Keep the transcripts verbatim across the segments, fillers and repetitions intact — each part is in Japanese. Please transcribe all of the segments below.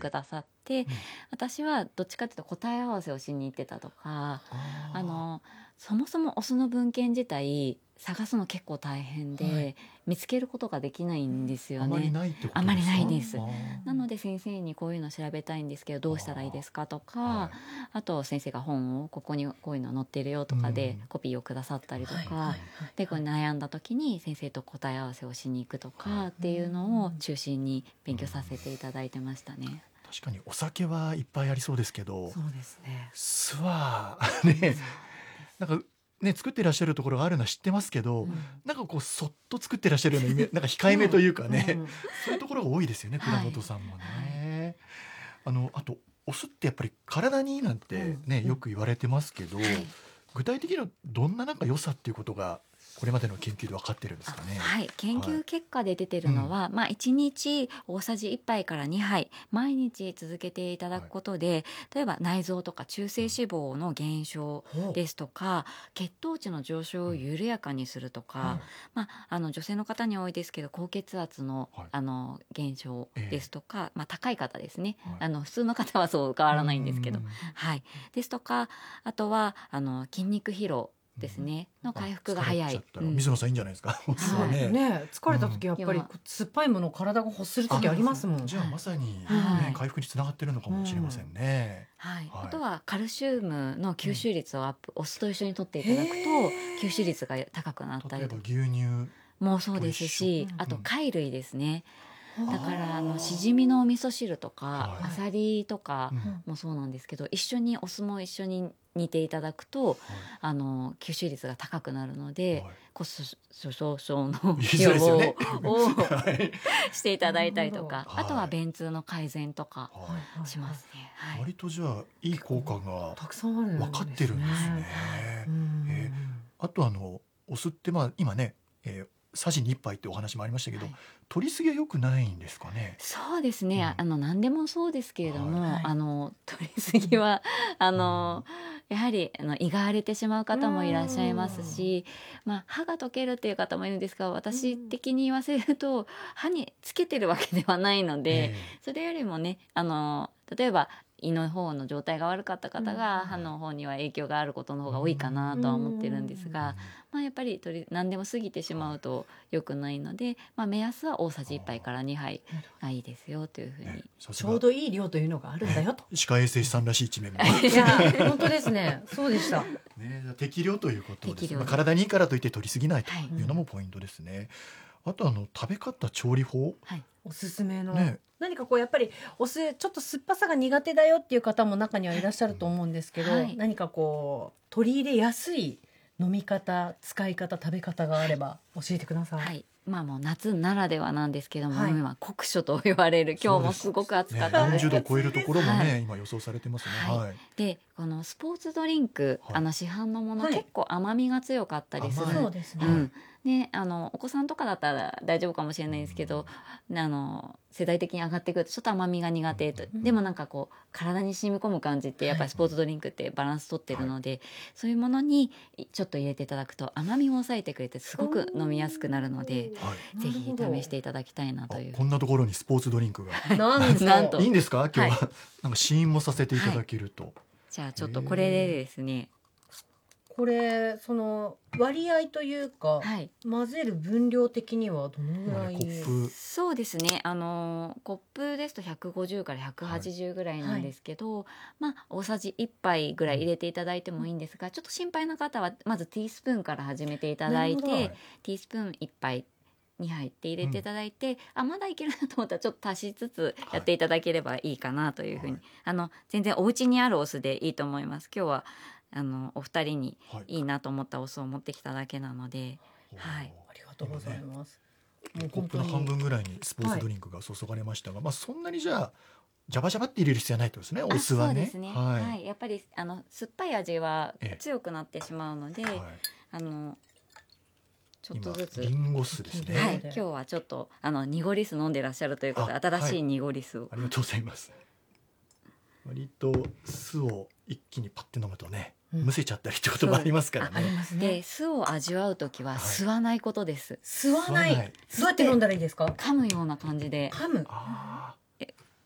くださって、うん、私はどっちかというと答え合わせをしに行ってたとか、ああのそもそもオスの文献自体探すの結構大変で、はい、見つけることができないんですよね。 あまりないってことですか？ あまりないです。なので先生にこういうの調べたいんですけどどうしたらいいですかとか、 あ,、はい、あと先生が本をここにこういうの載ってるよとかでコピーをくださったりとか、はいはいはい、でこれ悩んだ時に先生と答え合わせをしに行くとかっていうのを中心に勉強させていただいてましたね。 確かにお酒はいっぱいありそうですけど、 そうですね、 酢はね、なんかね、作ってらっしゃるところがあるのは知ってますけど、うん、なんかこうそっと作ってらっしゃるようなイメージ、なんか控えめというかね、うんうん、そういうところが多いですよね、倉本さんもね、はい、あのあとお酢ってやっぱり体にいいなんてね、うん、よく言われてますけど、はい、具体的にはどんななんか良さっていうことがこれまでの研究で分かってるんですかね。 はい、研究結果で出てるのは、はい、まあ、いちにち大さじいっぱいからにはい毎日続けていただくことで、はい、例えば内臓とか中性脂肪の減少ですとか、うん、血糖値の上昇を緩やかにするとか、はい、まあ、あの女性の方に多いですけど高血圧の、はい、あの減少ですとか、えーまあ、高い方ですね、はい、あの普通の方はそう変わらないんですけど、はい、ですとか、あとはあの筋肉疲労ですね、うん、の回復が早い。 水野さんいいんじゃないですか。 はいねね、疲れた時やっぱり酸っぱいものを体が欲する時ありますもん。 じゃあまさに、ね、はい、回復につながってるのかもしれませんね。 うん、はいはい、あとはカルシウムの吸収率をアップ、うん、お酢と一緒に摂っていただくと吸収率が高くなったりとか、 例えば牛乳もそうですし、あと貝類ですね、うん、だからあのしじみのお味噌汁とか、はい、あさりとかもそうなんですけど、うん、一緒にお酢も一緒に煮ていただくと、はい、あの吸収率が高くなるので、はい、骨粗しょう症の予防をしていただいたりとか、はい、あとは便通の改善とかしますね。はい、 割とじゃあいい効果が分かってるんですね。えー、あとあのお酢ってまあ今ね、えーさじにいっぱいってお話もありましたけど、はい、取りすぎは良くないんですかね。 そうですね、うん、あの何でもそうですけれども、はい、あの取りすぎはあの、うん、やはりあの胃が荒れてしまう方もいらっしゃいますし、まあ、歯が溶けるっていう方もいるんですが、私的に言わせると歯につけてるわけではないので、えー、それよりもね、あの例えば胃の方の状態が悪かった方が歯の方には影響があることの方が多いかなとは思ってるんですが、まあ、やっぱり何でも過ぎてしまうと良くないので、まあ、目安は大さじいっぱいからにはいがいいですよというふうに、ね、 ちょうどいい量というのがあるんだよと、 歯科衛生士さんらしい一面もいや本当ですね、そうでした、 ね、適量ということです、まあ、体にいいからといって取りすぎないというのもポイントですね。はい、あとあの食べ方調理法、 はい、おすすめの、ね、何かこうやっぱりお酢ちょっと酸っぱさが苦手だよっていう方も中にはいらっしゃると思うんですけど、はい、何かこう取り入れやすい飲み方、使い方、食べ方があれば教えてください。 はい、まあ、もう夏ならではなんですけども、はい、今酷暑と言われる今日もすごく暑かったんですけど、 ね、よんじゅうど超えるところもね、はい、今予想されてますね。 はいはい、でこのスポーツドリンク、はい、あの市販のもの、はい、結構甘みが強かったりする、 そうですね、 うん、であのお子さんとかだったら大丈夫かもしれないですけど、うん、あの世代的に上がってくるとちょっと甘みが苦手と、うん、でもなんかこう体に染み込む感じってやっぱりスポーツドリンクってバランス取ってるので、はい、そういうものにちょっと入れていただくと甘みを抑えてくれてすごく飲みやすくなるので、はい、ぜひ試していただきたいなという。 こんなところにスポーツドリンクがなんといいんですか今日は、はい、なんか試飲もさせていただけると、はい、 じゃあちょっとこれでですね、 これその割合というか、はい、混ぜる分量的にはどのぐらい、 ね、コップそうですね、あのコップですとひゃくごじゅうからひゃくはちじゅうぐらいなんですけど、はい、まあ、大さじいっぱいぐらい入れていただいてもいいんですが、ちょっと心配な方はまずティースプーンから始めていただいて、ティースプーンいっぱいにはいって入れていただいて、うん、あまだいけるなと思ったらちょっと足しつつやっていただければいいかなというふうに、はい、あの全然お家にあるお酢でいいと思います。今日はあのお二人にいいなと思ったお酢を持ってきただけなので、はい、 ありがとうございます。 もうコップの半分ぐらいにスポーツドリンクが注がれましたが、はい、まあ、そんなにじゃあジャバジャバって入れる必要はないってことですね、お酢はね。 そうですね、はいはい、やっぱりあの酸っぱい味は強くなってしまうので、はい、あのちょっとずつリンゴ酢ですね、 はい、今日はちょっとあの濁り酢飲んでらっしゃるということで新しい濁り酢を、 はい、ありがとうございます。割と酢を一気にパッて飲むとね、むせちゃったりってこともありますからね。 で酢を味わうときは吸わないことです、 はい、吸わない。どうやって飲んだらいいですか？ 噛むような感じで噛む。 あ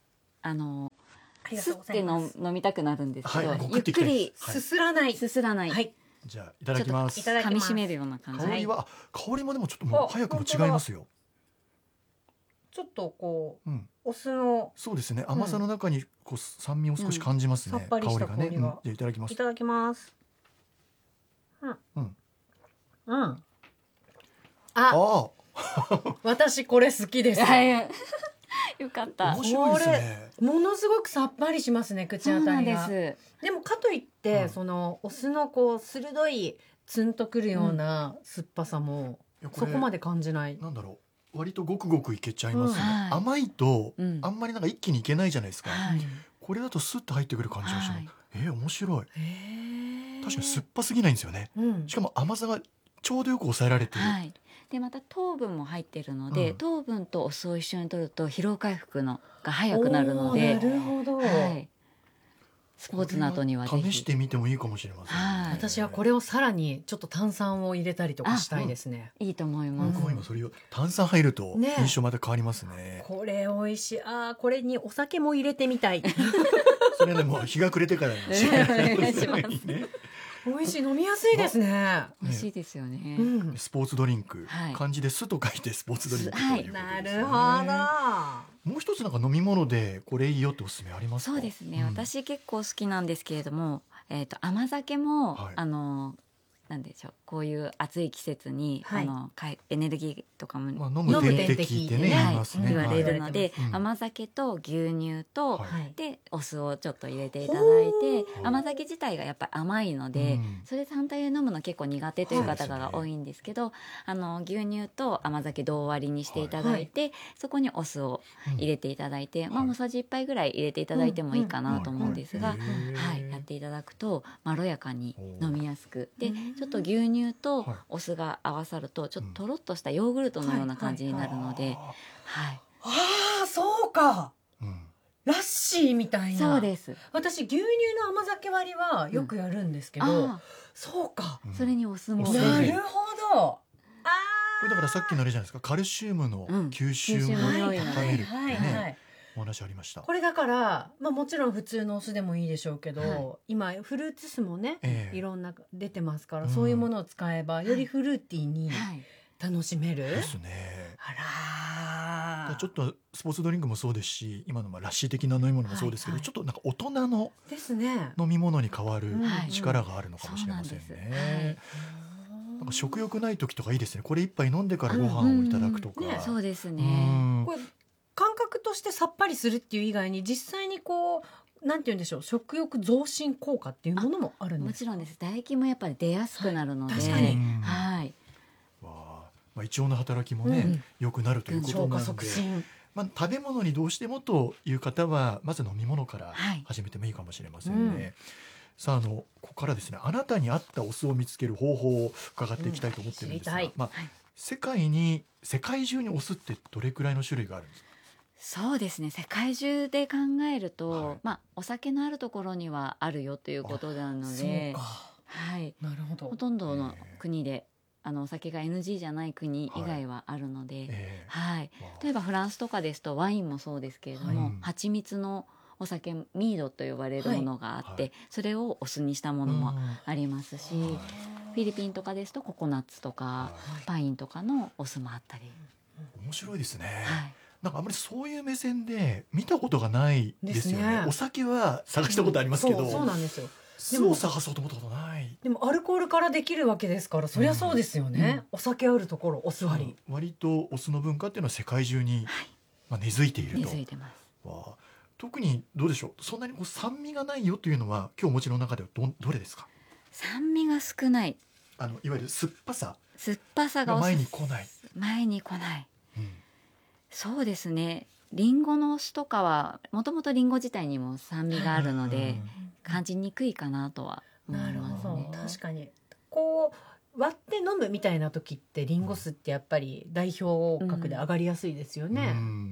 あのありがとうごすってざいますの飲みたくなるんですけど、 はいごくゆっくっていきたいですりはいすすらない。 すすらない、 はい。 じゃあいただきます。 ちょっといただきます噛み締めるような感じ香りは、あ香りもでもちょっともうあ早くも違いますよ。 ちょっとこううん、 お酢のそうですね。甘さの中にこう酸味を少し感じますね。 うんさっぱりした香りがね。 香りがうん、じゃあいただきますい。ただきます。うんうん。 うん。 ああ、 あ、 私これ好きです。 はいよかった面白いですね。 ものすごくさっぱりしますね、口そうなん当たりが。 ですでもかといって、 うんそのお酢のこう鋭いツンとくるような酸っぱさもいやこれそこまで感じない。 なんだろう。割とごくごくいけちゃいますね。 うんはい甘いと、 うんあんまりなんか一気にいけないじゃないですか。 はいこれだとスッと入ってくる感じがします。 はいえー、面白い。 へー確かに酸っぱすぎないんですよね。 うんしかも甘さがちょうどよく抑えられてる。 はい、でまた糖分も入ってるので、 うん糖分とお酢を一緒に摂ると疲労回復のが早くなるのでおーなるほど、 はい、スポーツの後にはぜひこれ試してみてもいいかもしれませんね。 はい私はこれをさらにちょっと炭酸を入れたりとかしたいですね。 いいと思います、 僕も今それを炭酸入るとね印象また変わりますね。 これ美味しい。あーこれにお酒も入れてみたい。 それねもう日が暮れてからにしねお願いしますね。 美味しい、飲みやすいですね。 美味しいですよね、 うん、 スポーツドリンク、 はい漢字で酢と書いてスポーツドリンクということですね。 なるほど。 もう一つなんか飲み物でこれいいよっておすすめありますか？ そうですね、 ん私結構好きなんですけれども、えー、と甘酒も、 はいあのなんでしょう、こういう暑い季節に、 はいあのかいエネルギーとかも、 まあ、飲む点滴ってねはい言いますね。 言われるのはいで、 うん甘酒と牛乳と、 はいはい。 でお酢をちょっと入れていただいて、 ほう甘酒自体がやっぱり甘いので、 うんそれ単体で飲むの結構苦手という方はいが多いんですけど、あの牛乳と甘酒同割りにしていただいて、そこにお酢を入れていただいて、まあ、 はい大さじいっぱいぐらい入れていただいてもいいかなと思うんですが、 はいはいへーはい、やっていただくとまろやかに飲みやすくで、 うんちょっと牛乳とはいお酢が合わさるとちょっととろっとしたヨーグルトのような感じになるので、 あはい、 ああ、そうか。 ーうんラッシーみたいな。 そうです。 私牛乳の甘酒割りはよくやるんですけど、 あそうか。 うんあ、それにお酢もお酢なるほど。あこれだからさっきのあれじゃないですか、カルシウムのうん吸収も吸収も良いので高めるってはいはいね、 はい。 お話ありました。 これだから、まあ、もちろん普通のお酢でもいいでしょうけど、 はい今フルーツ酢もね、 ええいろんな出てますから、 うんそういうものを使えばよりフルーティーにはい、 楽しめる。 ですね。 あらーちょっとスポーツドリンクもそうですし、今のまあラッシー的な飲み物もそうですけど、 はいはいちょっとなんか大人のですね。 飲み物に変わるはい力があるのかもしれませんそうなんですはいね。なんか食欲ない時とかいいですね。これ一杯飲んでからご飯をいただくとか。 うんうんねそうですうね。 んこれ感覚としてさっぱりするっていう以外に実際にこうなんて言うんでしょう、食欲増進効果っていうものもあるんですか？ もちろんです。唾液もやっぱり出やすくなるので、 はい確かにうんはい、 わあまあ、胃腸の働きもね、 うん良くなるということ消化なので、 促進。 まあ、食べ物にどうしてもという方はまず飲み物からはい始めてもいいかもしれませんね。 うんさあ、あのここからですね、あなたに合ったお酢を見つける方法を伺っていきたいと思ってるんですが、 うん知りたいまあはい世界に世界中にお酢ってどれくらいの種類があるんですか？ そうですね。世界中で考えると、 はいまあお酒のあるところにはあるよということなのそうで、 か。 はい、 なるほどほ。とんどの国であのお酒が エヌジー じゃない国以外はあるので、 ええはい。 わあ例えばフランスとかですとワインもそうですけれども、 はい蜂蜜のお酒ミードと呼ばれるものがあって、 はいそれをお酢にしたものもありますし、 うんフィリピンとかですとココナッツとかはいパインとかのお酢もあったり、 面白いですね。 はい、 なんかあんまりそういう目線で見たことがないですよね。 ですねお酒は探したことありますけど、 そうそうなんですよ。 酢を探そうと思ったことない。 でもアルコールからできるわけですから、そりゃそうですよね。お酒あるところお座り。 割とお酢の文化っていうのは世界中に、まあ、根付いている根と。 付いてます。 わあ特にどうでしょう、そんなにこう酸味がないよというのは今日お持ちの中ではどどれですか？ 酸味が少ない、 あのいわゆる酸っぱさ酸っぱさががおす前に来ない。 前に来ない。 うんそうですね。リンゴのお酢とかはもともとリンゴ自体にも酸味があるので感じにくいかなとは思ないるますねほど。。確かにこう割って飲むみたいな時ってリンゴ酢ってやっぱり代表格で上がりやすいですよね。 ううんん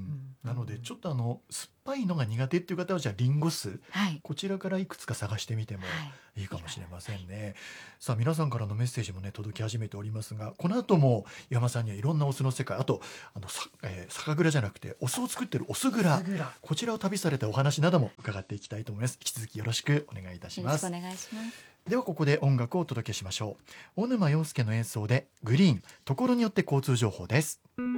なのでちょっとあの酸っぱいのが苦手っていう方はじゃあリンゴ酢、 はい、 こちらからいくつか探してみてもはいいいかもしれませんね。さあ皆さんからのメッセージもね届き始めておりますが、この後も岩間さんにはいろんなお酢の世界、あとあのさ、えー酒蔵じゃなくてお酢を作ってるお酢蔵、 酢蔵こちらを旅されたお話なども伺っていきたいと思います。引き続きよろしくお願いいたします。 よろしくお願いします。 ではここで音楽をお届けしましょう。小沼洋介の演奏でグリーン、ところによって交通情報です。